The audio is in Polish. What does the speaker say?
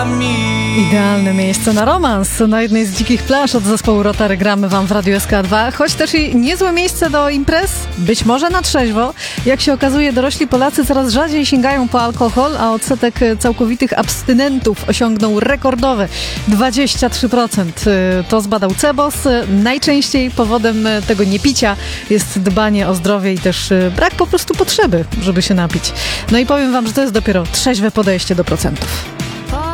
Idealne miejsce na romans. Na jednej z dzikich plaż od zespołu Rotary gramy wam w Radiu SK2, choć też i niezłe miejsce do imprez, być może na trzeźwo. Jak się okazuje, dorośli Polacy coraz rzadziej sięgają po alkohol, a odsetek całkowitych abstynentów osiągnął rekordowe 23%. To zbadał CEBOS. Najczęściej powodem tego niepicia jest dbanie o zdrowie i też brak po prostu potrzeby, żeby się napić. No i powiem wam, że to jest dopiero trzeźwe podejście do procentów.